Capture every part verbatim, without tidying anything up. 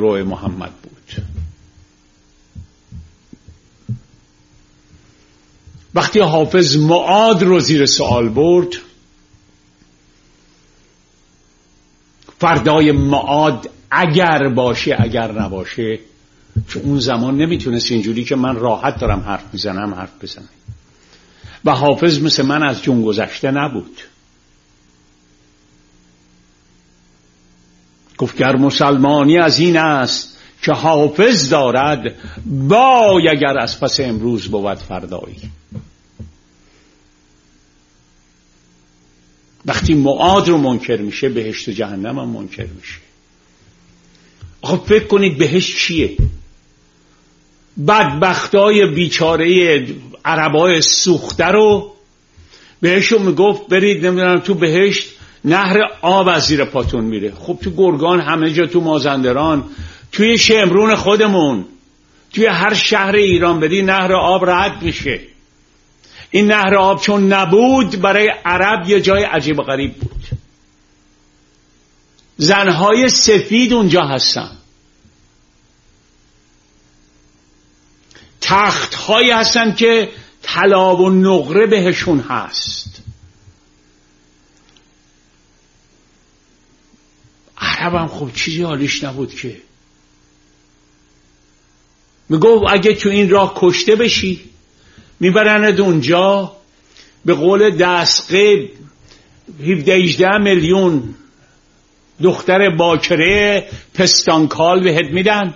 روح محمد بود. وقتی حافظ معاد رو زیر سوال برد، فردای معاد اگر باشه اگر نباشه، چون اون زمان نمیتونست اینجوری که من راحت دارم حرف میزنم حرف بزنم، و حافظ مثل من از جون گذشته نبود. گفت گر مسلمانی از این است که حافظ دارد، وای اگر از پس امروز بود فردایی. وقتی معاد رو منکر میشه، بهشت و جهنم هم منکر میشه. خب فکر کنید بهشت چیه؟ بدبختای بیچاره عربای سوخته رو بهشون میگفت برید نمیدونم تو بهشت نهر آب از زیر پاتون میره. خب تو گرگان، همه جا، تو مازندران، توی شمرون خودمون، توی هر شهر ایران بدی نهر آب رد میشه. این نهر آب چون نبود، برای عرب یه جای عجیب و غریب بود. زنهای سفید اونجا هستن، تختهایی هستن که طلا و نقره بهشون هست. عرب هم خب چیزی حالیش نبود که میگو اگه تو این راه کشته بشی میبرند اونجا، به قول دستقیب هفده هجده میلیون دختر باکره پستانکال بهت میدن.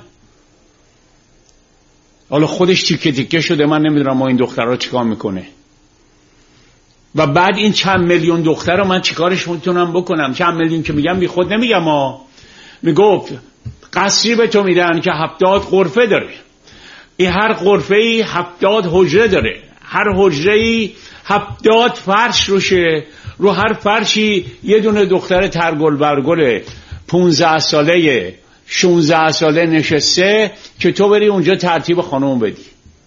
حالا خودش تیکه تیکه شده، من نمیدونم ما این دخترها چیکار میکنه. و بعد این چند میلیون دختر رو من چیکارش میتونم بکنم؟ چند میلیون که میگم بی خود نمیگم ها. میگفت قصری به تو میدن که هفتاد غرفه داره، این هر غرفه ای هفتاد حجره داره، هر حجره ای هفتاد فرش روشه، رو هر فرشی یه دونه دختر ترگل برگل پونزده ساله شونزده ساله نشسته که تو بری اونجا ترتیب خانوم بدی.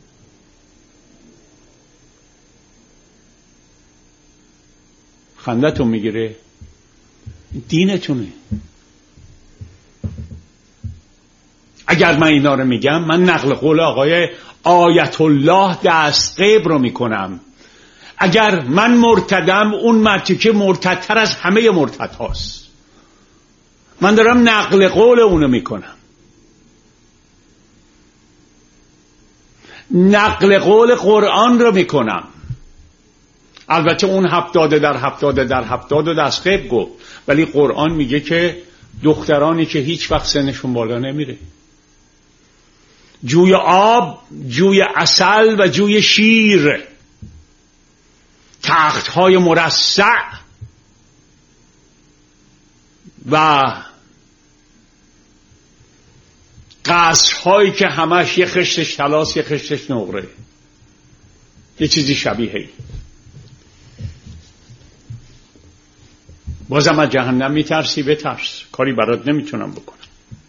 خندتون میگیره؟ دینتونه. اگر من اینا رو میگم، من نقل قول آقای آیت الله دستقیب رو میکنم. اگر من مرتدم، اون مرتی که مرتدتر از همه مرتد هاست. من دارم نقل قول اونو میکنم، نقل قول قرآن رو میکنم. البته اون هفتاده در هفتاده در هفتاده دستقیب گفت، ولی قرآن میگه که دخترانی که هیچ وقت سنشون بالا نمیره، جوی آب، جوی عسل و جوی شیر، تختهای مرصع و قصرهایی که همش یه خشتش طلاست یه خشتش نقره، یه چیزی شبیهی. بازم از جهنم میترسی؟ بترس، کاری برات نمیتونم بکنم.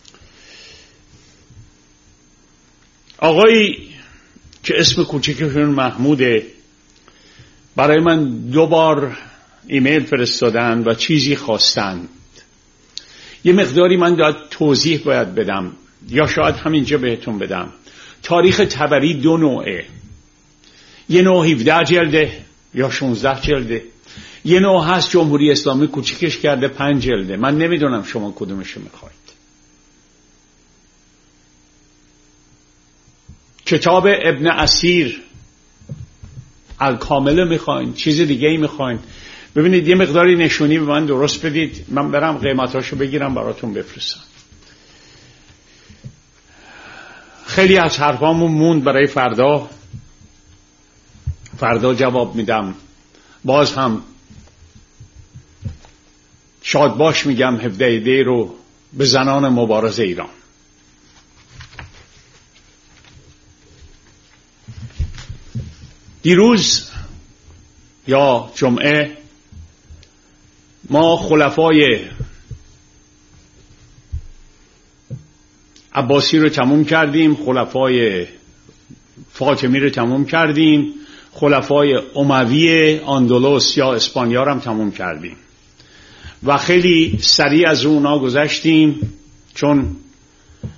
آقایی که اسم کوچکشون محموده برای من دو بار ایمیل فرستادن و چیزی خواستند. یه مقداری من داد توضیح باید بدم، یا شاید همینجا بهتون بدم. تاریخ تبری دو نوعه، یه نوع هفده جلده یا شانزده جلده، یه نوع هست جمهوری اسلامی کوچیکش کرده پنج جلده. من نمیدونم شما کدومشو میخواید. کتاب ابن اسیر الکامل میخواین، چیز دیگه ای میخواین؟ ببینید یه مقداری نشونی به من درست بدید، من برم قیمتاشو بگیرم براتون بفرستم. خیلی از حرفامون موند برای فردا، فردا جواب میدم. باز هم شاد باش میگم هفده دی رو به زنان مبارز ایران. دیروز یا جمعه ما خلفای عباسی رو تموم کردیم، خلفای فاطمی رو تموم کردیم، خلفای اموی اندلس یا اسپانیا رو هم تموم کردیم و خیلی سریع از اونا گذشتیم، چون